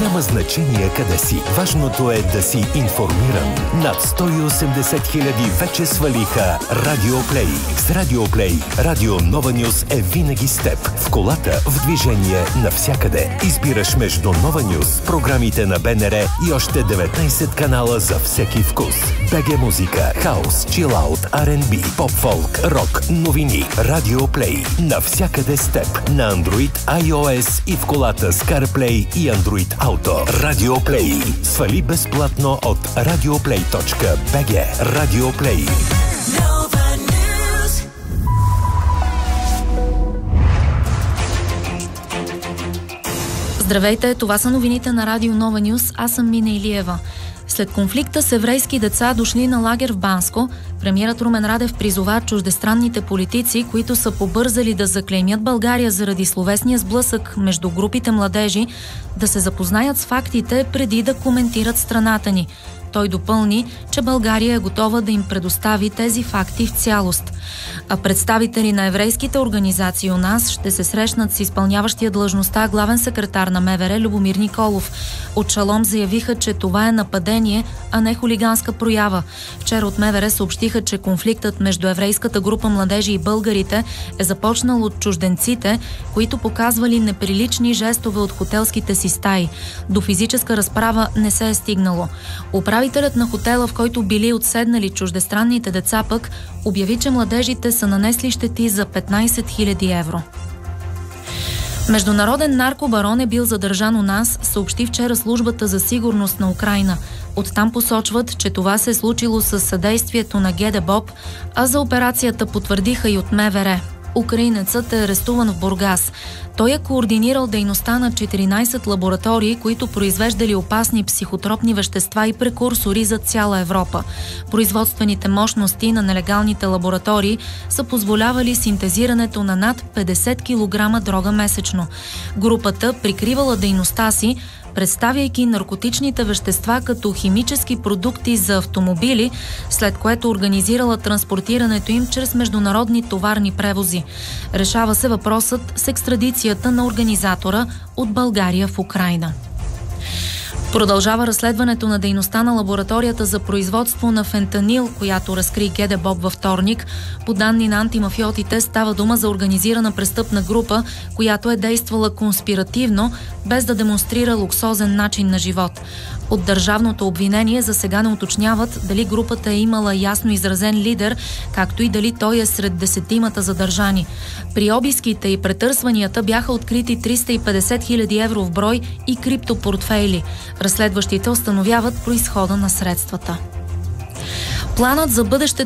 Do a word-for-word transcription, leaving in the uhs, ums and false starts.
Няма значение къде си. Важното е да си информиран. Над сто и осемдесет хиляди вече свалиха Радио Плей. С Радио Плей Радио Нова Нюз е винаги с теб. В колата, в движение, навсякъде. Избираш между Нова Нюз, програмите на БНР и още деветнайсет канала за всеки вкус. БГ музика, хаус, чилаут, Ар енд Би, поп-фолк, рок, новини. Радио Плей. Навсякъде с теб. На Android, iOS и в колата с CarPlay и Android Auto. Радио Плей. Свали безплатно от радиоплей точка би джи. Радио Плей. Здравейте, това са новините на Радио Нова Нюз. Аз съм Мина Илиева. След конфликта с еврейски деца, дошли на лагер в Банско, премиерът Румен Радев призова чуждестранните политици, които са побързали да заклеймят България заради словесния сблъсък между групите младежи, да се запознаят с фактите преди да коментират страната ни. Той допълни, че България е готова да им предостави тези факти в цялост. А представители на еврейските организации у нас ще се срещнат с изпълняващия длъжността главен секретар на МВР Любомир Николов. От Шалом заявиха, че това е нападение, а не хулиганска проява. Вчера от МВР съобщиха, че конфликтът между еврейската група младежи и българите е започнал от чужденците, които показвали неприлични жестове от хотелските си стаи. До физическа разправа не се е стигнало. Управителят на хотела, в който били отседнали чуждестранните деца, пък обяви, че младежите са нанесли щети за петнайсет хиляди евро. Международен наркобарон е бил задържан у нас, съобщи вчера службата за сигурност на Украйна. Оттам посочват, че това се е случило със съдействието на ГДБОП, а за операцията потвърдиха и от МВР. Украинецът е арестуван в Бургас. Той е координирал дейността на четиринайсет лаборатории, които произвеждали опасни психотропни вещества и прекурсори за цяла Европа. Производствените мощности на нелегалните лаборатории са позволявали синтезирането на над петдесет килограма дрога месечно. Групата прикривала дейността си, представяйки наркотичните вещества като химически продукти за автомобили, след което организирала транспортирането им чрез международни товарни превози. Решава се въпросът с екстрадицията на организатора от България в Украйна. Продължава разследването на дейността на лабораторията за производство на фентанил, която разкри ГДБОП във вторник. По данни на антимафиотите става дума за организирана престъпна група, която е действала конспиративно, без да демонстрира луксозен начин на живот. От държавното обвинение за сега не уточняват дали групата е имала ясно изразен лидер, както и дали той е сред десетимата задържани. При обиските и претърсванията бяха открити триста и петдесет хиляди евро в брой и криптопортфейли. Разследващите установяват произхода на средствата. Планът за бъдещето